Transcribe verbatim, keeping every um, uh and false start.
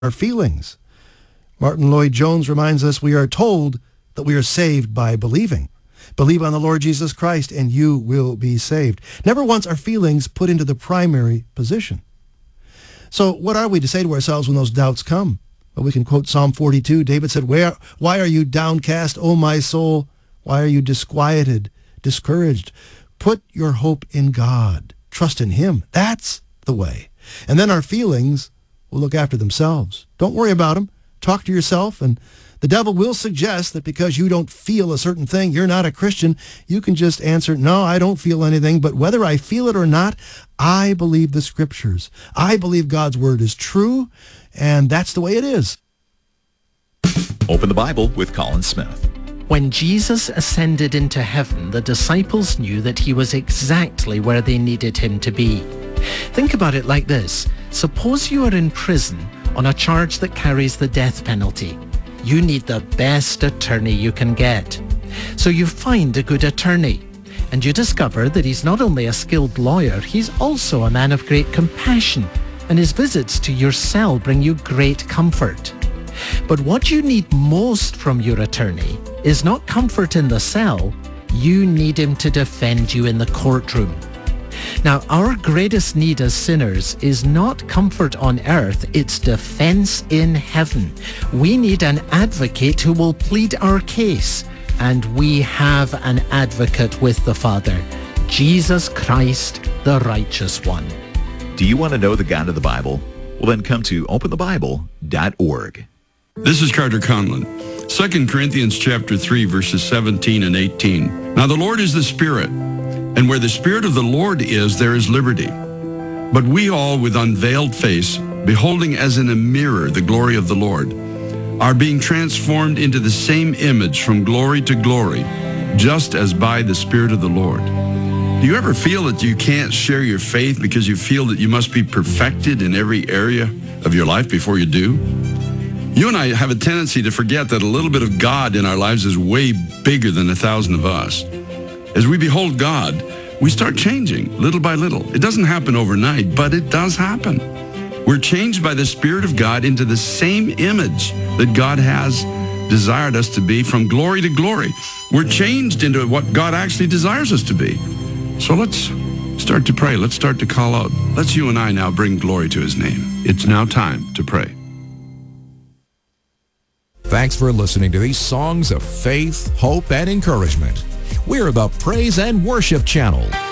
our feelings. Martin Lloyd-Jones reminds us we are told that we are saved by believing. Believe on the Lord Jesus Christ and you will be saved. Never once are feelings put into the primary position. So what are we to say to ourselves when those doubts come? Well, we can quote Psalm forty-two. David said, Where, why are you downcast, O my soul? Why are you disquieted, discouraged? Put your hope in God. Trust in him. That's the way. And then our feelings will look after themselves. Don't worry about them. Talk to yourself, and the devil will suggest that because you don't feel a certain thing, you're not a Christian. You can just answer, no, I don't feel anything, but whether I feel it or not, I believe the Scriptures. I believe God's Word is true, and that's the way it is. Open the Bible with Colin Smith. When Jesus ascended into heaven, the disciples knew that he was exactly where they needed him to be. Think about it like this. Suppose you are in prison on a charge that carries the death penalty. You need the best attorney you can get. So you find a good attorney, and you discover that he's not only a skilled lawyer, he's also a man of great compassion, and his visits to your cell bring you great comfort. But what you need most from your attorney is not comfort in the cell. You need him to defend you in the courtroom. Now, our greatest need as sinners is not comfort on earth, it's defense in heaven. We need an advocate who will plead our case, and we have an advocate with the Father, Jesus Christ, the righteous one. Do you want to know the God of the Bible? Well, then come to open the bible dot org. This is Carter Conlon. Second Corinthians chapter three, verses seventeen and eighteen. Now the Lord is the Spirit, and where the Spirit of the Lord is, there is liberty. But we all, with unveiled face, beholding as in a mirror the glory of the Lord, are being transformed into the same image from glory to glory, just as by the Spirit of the Lord. Do you ever feel that you can't share your faith because you feel that you must be perfected in every area of your life before you do? You and I have a tendency to forget that a little bit of God in our lives is way bigger than a thousand of us. As we behold God, we start changing little by little. It doesn't happen overnight, but it does happen. We're changed by the Spirit of God into the same image that God has desired us to be from glory to glory. We're changed into what God actually desires us to be. So let's start to pray. Let's start to call out. Let's you and I now bring glory to his name. It's now time to pray. Thanks for listening to these songs of faith, hope, and encouragement. We're the Praise and Worship Channel.